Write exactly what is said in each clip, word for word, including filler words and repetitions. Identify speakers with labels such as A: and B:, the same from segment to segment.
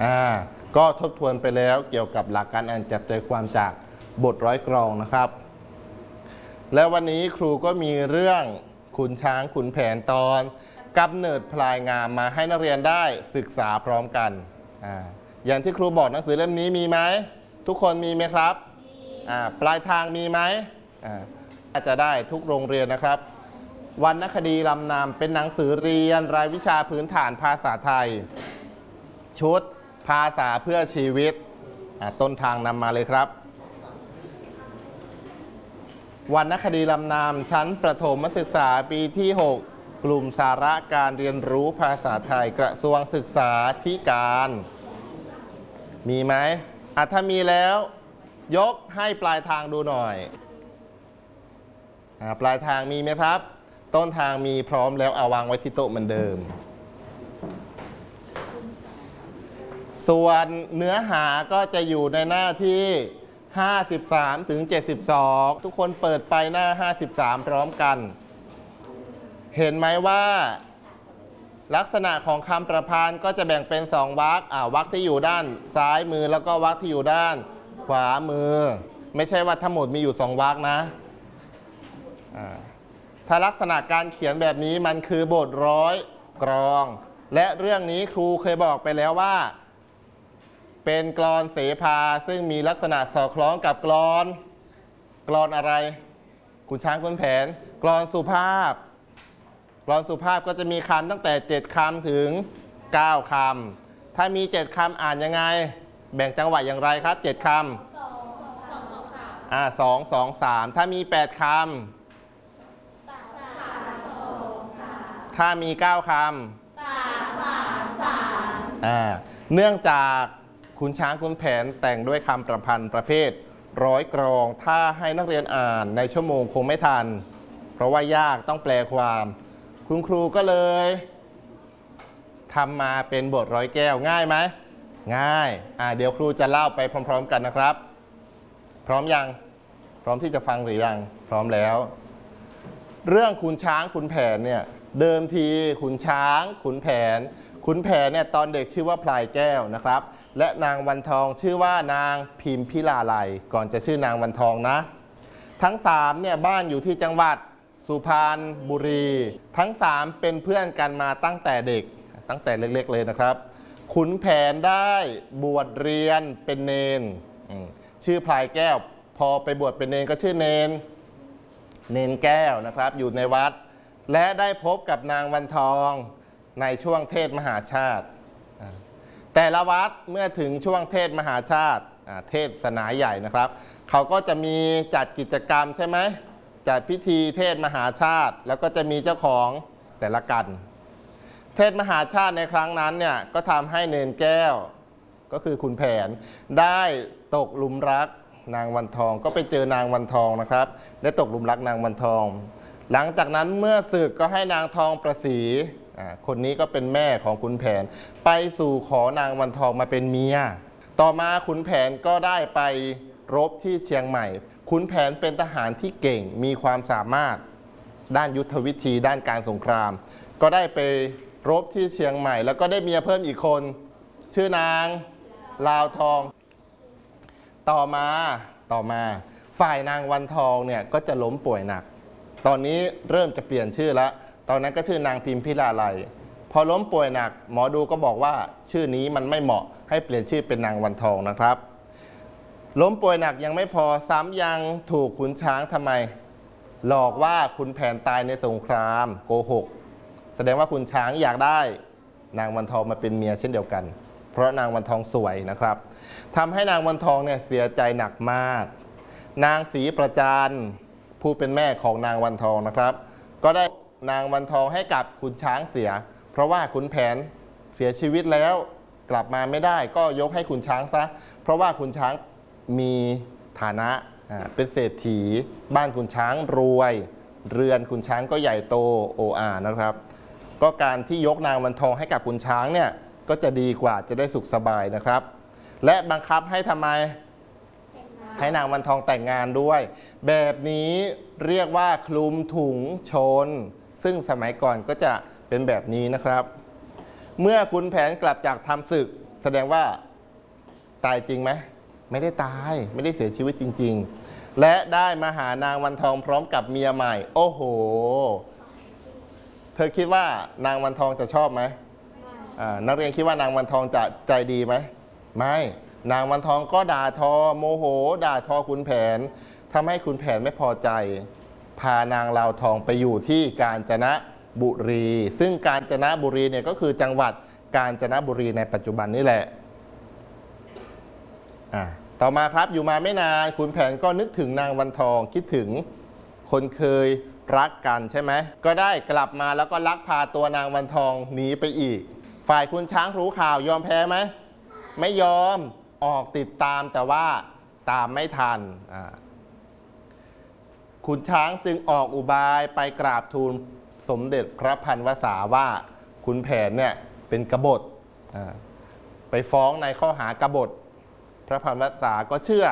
A: อ่าก็ทบทวนไปแล้วเกี่ยวกับหลักการอ่านจับใจความจากบทร้อยกลองนะครับและวันนี้ครูก็มีเรื่องขุนช้างขุนแผนตอนกำเนิดพลายงามมาให้นักเรียนได้ศึกษาพร้อมกันอ่าอย่างที่ครูบอกหนังสือเล่มนี้มีไหมทุกคนมีไหมครับอ่าปลายทางมีไหมอ่าจะได้ทุกโรงเรียนนะครับวรรณคดีลำนำเป็นหนังสือเรียนรายวิชาพื้นฐานภาษาไทยชุดภาษาเพื่อชีวิตต้นทางนำมาเลยครับวรรณคดีลำนำชั้นประถมศึกษาปีที่หกกลุ่มสาระการเรียนรู้ภาษาไทยกระทรวงศึกษาธิการมีไหมอ่ะถ้ามีแล้วยกให้ปลายทางดูหน่อยอ่ะปลายทางมีไหมครับต้นทางมีพร้อมแล้วเอาวางไว้ที่โต๊ะเหมือนเดิมส่วนเนื้อหาก็จะอยู่ในหน้าที่ห้าสิบสามถึงเจ็ดสิบสองทุกคนเปิดไปหน้าห้าสิบสามพร้อมกันเห็นไหมว่าลักษณะของคำประพันธ์ก็จะแบ่งเป็นสองวรรคอ่าวรรคที่อยู่ด้านซ้ายมือแล้วก็วรรคที่อยู่ด้านขวามือไม่ใช่ว่าทั้งหมดมีอยู่สองวรรคนะถ้าลักษณะการเขียนแบบนี้มันคือบทร้อยกลองและเรื่องนี้ครูเคยบอกไปแล้วว่าเป็นกลอนเสภาซึ่งมีลักษณะสอดคล้องกับกลอนกลอนอะไรขุนช้างขุนแผนกลอนสุภาพกลอนสุภาพก็จะมีคำตั้งแต่เจ็ดคำถึงเก้าคำถ้ามีเจ็ดคำอ่านยังไงแบ่งจังหวะอย่างไรครับเจ็ดคำอ่าสองสองสามถ้ามีแปดคำถ้ามีเก้าคำอ่าเนื่องจากขุนช้างขุนแผนแต่งด้วยคำประพันธ์ประเภทร้อยกลองถ้าให้นักเรียนอ่านในชั่วโมงคงไม่ทันเพราะว่ายากต้องแปลความคุณครูก็เลยทำมาเป็นบทร้อยแก้วง่ายไหมง่ายอ่าเดี๋ยวครูจะเล่าไปพร้อมๆกันนะครับพร้อมยังพร้อมที่จะฟังหรือยังพร้อมแล้วเรื่องขุนช้างขุนแผนเนี่ยเดิมทีขุนช้างขุนแผนขุนแผนเนี่ยตอนเด็กชื่อว่าพลายแก้วนะครับและนางวันทองชื่อว่านางพิมพิลาไลยก่อนจะชื่อนางวันทองนะทั้งสามเนี่ยบ้านอยู่ที่จังหวัดสุพรรณบุรีทั้งสามเป็นเพื่อนกันมาตั้งแต่เด็กตั้งแต่เล็กๆเลยนะครับขุนแผนได้บวชเรียนเป็นเนนชื่อพลายแก้วพอไปบวชเป็นเนนก็ชื่อเนนเนนแก้วนะครับอยู่ในวัดและได้พบกับนางวันทองในช่วงเทศมหาชาติแต่ละวัดเมื่อถึงช่วงเทศมหาชาติเทศนาใหญ่นะครับเขาก็จะมีจัดกิจกรรมใช่ไหมจัดพิธีเทศมหาชาติแล้วก็จะมีเจ้าของแต่ละกันเทศมหาชาติในครั้งนั้นเนี่ยก็ทำให้เนนแก้วก็คือขุนแผนได้ตกหลุมรักนางวันทองก็ไปเจอนางวันทองนะครับได้ตกหลุมรักนางวันทองหลังจากนั้นเมื่อศึกก็ให้นางทองประศรีคนนี้ก็เป็นแม่ของขุนแผนไปสู่ขอนางวันทองมาเป็นเมียต่อมาขุนแผนก็ได้ไปรบที่เชียงใหม่ขุนแผนเป็นทหารที่เก่งมีความสามารถด้านยุทธวิธีด้านการสงครามก็ได้ไปรบที่เชียงใหม่แล้วก็ได้เมียเพิ่มอีกคนชื่อนางลาวทองต่อมาต่อมาฝ่ายนางวันทองเนี่ยก็จะล้มป่วยหนักตอนนี้เริ่มจะเปลี่ยนชื่อแล้วตอนนั้นก็ชื่อนางพิมพิลาไลยพอล้มป่วยหนักหมอดูก็บอกว่าชื่อนี้มันไม่เหมาะให้เปลี่ยนชื่อเป็นนางวันทองนะครับล้มป่วยหนักยังไม่พอซ้ำยังถูกขุนช้างทำไมหลอกว่าขุนแผนตายในสงครามโกหกแสดงว่าขุนช้างอยากได้นางวันทองมาเป็นเมียเช่นเดียวกันเพราะนางวันทองสวยนะครับทำให้นางวันทองเนี่ยเสียใจหนักมากนางศรีประจันผู้เป็นแม่ของนางวันทองนะครับก็ได้นางวันทองให้กับขุนช้างเสียเพราะว่าขุนแผนเสียชีวิตแล้วกลับมาไม่ได้ก็ยกให้ขุนช้างซะเพราะว่าขุนช้างมีฐานะเป็นเศรษฐีบ้านขุนช้างรวยเรือนขุนช้างก็ใหญ่โตโอ้อานะครับก็การที่ยกนางวันทองให้กับขุนช้างเนี่ยก็จะดีกว่าจะได้สุขสบายนะครับและบังคับให้ทำไมให้นางวันทองแต่งงานด้วยแบบนี้เรียกว่าคลุมถุงชนซึ่งสมัยก่อนก็จะเป็นแบบนี้นะครับเมื่อขุนแผนกลับจากทำศึกแสดงว่าตายจริงไหมไม่ได้ตายไม่ได้เสียชีวิตจริงๆและได้มาหานางวันทองพร้อมกับเมียใหม่โอ้โหเธอคิดว่านางวันทองจะชอบไหมนักเรียนคิดว่านางวันทองจะใจดีไหมไม่นางวันทองก็ด่าทอโมโหด่าทอขุนแผนทำให้ขุนแผนไม่พอใจพานางลาวทองไปอยู่ที่กาญจนบุรีซึ่งกาญจนบุรีเนี่ยก็คือจังหวัดกาญจนบุรีในปัจจุบันนี่แหละอ่ะต่อมาครับอยู่มาไม่นานขุนแผนก็นึกถึงนางวันทองคิดถึงคนเคยรักกันใช่ไหมก็ได้กลับมาแล้วก็ลักพาตัวนางวันทองหนีไปอีกฝ่ายคุณช้างรู้ข่าวยอมแพ้ไหมไม่ยอมออกติดตามแต่ว่าตามไม่ทันขุนช้างจึงออกอุบายไปกราบทูลสมเด็จพระพันวษาว่าขุนแผนเนี่ยเป็นกบฏไปฟ้องในข้อหากบฏพระพันวษาก็เชื่อ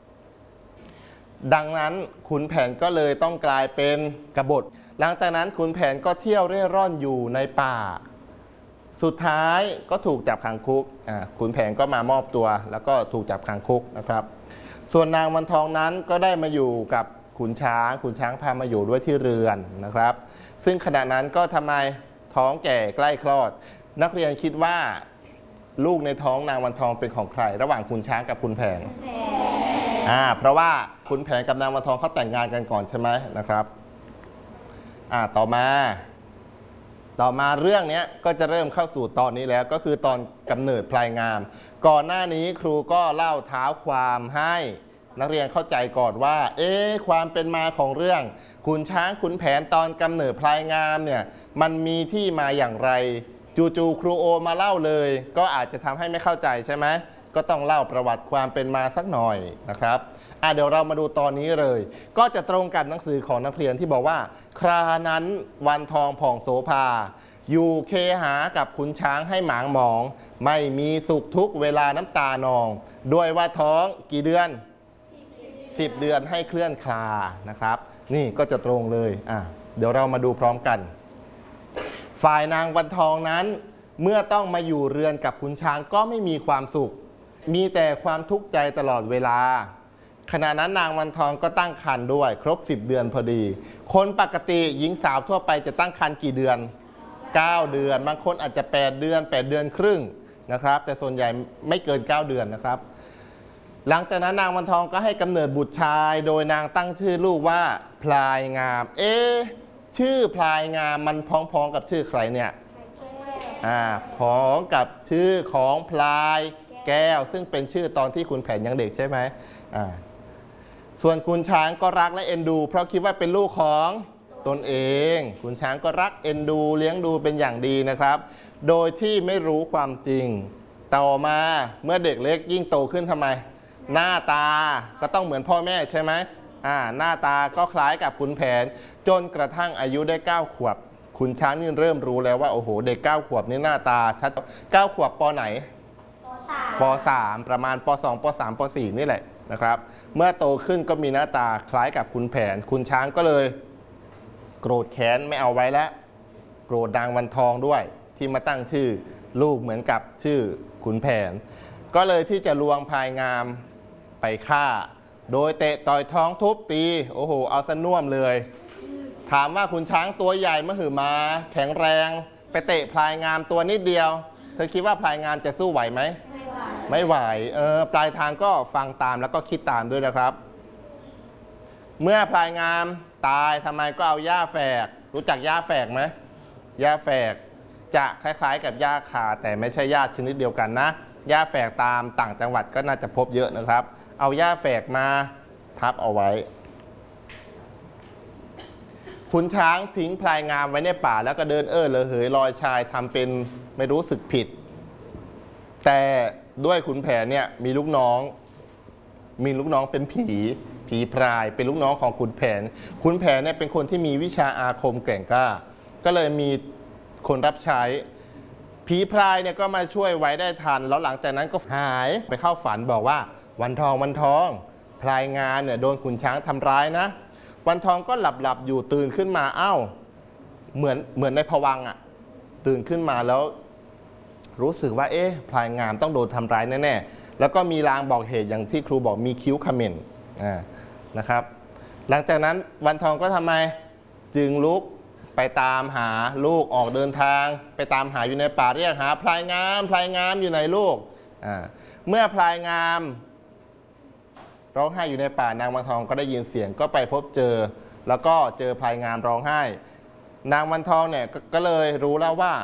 A: ดังนั้นขุนแผนก็เลยต้องกลายเป็นกบฏหลังจากนั้นขุนแผนก็เที่ยวเร่ร่อนอยู่ในป่าสุดท้ายก็ถูกจับขังคุกขุนแผนก็มามอบตัวแล้วก็ถูกจับขังคุกนะครับส่วนนางวันทองนั้นก็ได้มาอยู่กับขุนช้างขุนช้างพามาอยู่ด้วยที่เรือนนะครับซึ่งขณะนั้นก็ทำไมท้องแก่ใกล้คลอดนักเรียนคิดว่าลูกในท้องนางวันทองเป็นของใครระหว่างขุนช้างกับขุนแผนอ่าเพราะว่าขุนแผนกับนางวันทองเขาแต่งงานกันก่อนใช่ไหมนะครับอ่าต่อมาต่อมาเรื่องนี้ก็จะเริ่มเข้าสู่ตอนนี้แล้วก็คือตอนกำเนิดพลายงามก่อนหน้านี้ครูก็เล่าเท้าความให้นักเรียนเข้าใจก่อนว่าเอ๊ะความเป็นมาของเรื่องขุนช้างขุนแผนตอนกำเนิดพลายงามเนี่ยมันมีที่มาอย่างไรจู่ๆครูโอมาเล่าเลยก็อาจจะทำให้ไม่เข้าใจใช่ไหมก็ต้องเล่าประวัติความเป็นมาสักหน่อยนะครับอ่ะเดี๋ยวเรามาดูตอนนี้เลยก็จะตรงกับหนังสือของนักเรียนที่บอกว่าครานั้นวันทองผ่องโสภาอยู่เคหากับขุนช้างให้หมางหมองไม่มีสุขทุกเวลาน้ำตานองด้วยว่าท้องกี่เดือนสิบเดือนให้เคลื่อนคลานะครับนี่ก็จะตรงเลยอ่ะเดี๋ยวเรามาดูพร้อมกันฝ่ายนางวันทองนั้นเมื่อต้องมาอยู่เรือนกับขุนช้างก็ไม่มีความสุขมีแต่ความทุกข์ใจตลอดเวลาขณะนั้นนางวันทองก็ตั้งครรภ์ด้วยครบสิบเดือนพอดีคนปกติหญิงสาวทั่วไปจะตั้งครรภ์กี่เดือนเก้าเดือนบางคนอาจจะแปดเดือนแปดเดือนครึ่งนะครับแต่ส่วนใหญ่ไม่เกินเก้าเดือนนะครับหลังจากนั้นนางวันทองก็ให้กำเนิดบุตรชายโดยนางตั้งชื่อลูกว่าพลายงามเอ๊ะชื่อพลายงามมันพ้องๆกับชื่อใครเนี่ยอ่าพ้องกับชื่อของพลายแก้วซึ่งเป็นชื่อตอนที่ขุนแผนยังเด็กใช่ไหมอ่าส่วนขุนช้างก็รักและเอ็นดูเพราะคิดว่าเป็นลูกของตนเองขุนช้างก็รักเอ็นดูเลี้ยงดูเป็นอย่างดีนะครับโดยที่ไม่รู้ความจริงต่อมาเมื่อเด็กเล็กยิ่งโตขึ้นทำไมหน้าตาก็ต้องเหมือนพ่อแม่ใช่ไหมอ่าหน้าตาก็คล้ายกับขุนแผนจนกระทั่งอายุได้เก้าขวบขุนช้างนี่เริ่มรู้แล้วว่าโอ้โหเด็กเก้าขวบนี่หน้าตาชัดเก้าขวบป.ไหนป.สามประมาณป.สองป.สามป.สี่นี่แหละนะครับเมื่อโตขึ้นก็มีหน้าตาคล้ายกับขุนแผนขุนช้างก็เลยโกรธแค้นไม่เอาไว้แล้วโกรธนางวันทองด้วยที่มาตั้งชื่อลูกเหมือนกับชื่อขุนแผนก็เลยที่จะลวงพลายงามไปฆ่าโดยเตะต่อยท้องทุบตีโอ้โหเอาซะน่วมเลยถามว่าขุนช้างตัวใหญ่มหึมาแข็งแรงไปเตะพลายงามตัวนิดเดียวเธอคิดว่าพลายงามจะสู้ไหวไหมไม่ไหวไม่ไหวเออปลายทางก็ฟังตามแล้วก็คิดตามด้วยนะครับเมื่อพลายงามตายทำไมก็เอาหญ้าแฝกรู้จักหญ้าแฝกไหมหญ้าแฝกจะคล้ายๆกับหญ้าคาแต่ไม่ใช่หญ้าชนิดเดียวกันนะหญ้าแฝกตามต่างจังหวัดก็น่าจะพบเยอะนะครับเอาหญ้าแฝกมาทับเอาไว้ขุนช้างทิ้งพลายงามไว้ในป่าแล้วก็เดินเอ้อระเหยลอยชายทำเป็นไม่รู้สึกผิดแต่ด้วยขุนแผนเนี่ยมีลูกน้องมีลูกน้องเป็นผีผีพรายเป็นลูกน้องของขุนแผนขุนแผนเนี่ยเป็นคนที่มีวิชาอาคมแกร่งกล้าก็เลยมีคนรับใช้ผีพรายเนี่ยก็มาช่วยไว้ได้ทันแล้วหลังจากนั้นก็หายไปเข้าฝันบอกว่าวันทองวันทองพลายงามเนี่ยโดนขุนช้างทำร้ายนะวันทองก็หลับหลับอยู่ตื่นขึ้นมาเอ้าเหมือนเหมือนในภวังค์อ่ะตื่นขึ้นมาแล้วรู้สึกว่าเอ๊ะพลายงามต้องโดนทำร้ายแน่ๆแล้วก็มีลางบอกเหตุอย่างที่ครูบอกมีคิ้วเขม่นอ่านะครับหลังจากนั้นวันทองก็ทำไมจึงลุกไปตามหาลูกออกเดินทางไปตามหาอยู่ในป่าเรียกหาพลายงามพลายงามอยู่ไหนลูกอ่าเมื่อพลายงามร้องไห้อยู่ในป่านางวันทองก็ได้ยินเสียงก็ไปพบเจอแล้วก็เจอพลายงามร้องไห้นางวันทองเนี่ย ก, ก็เลยรู้แล้วว่า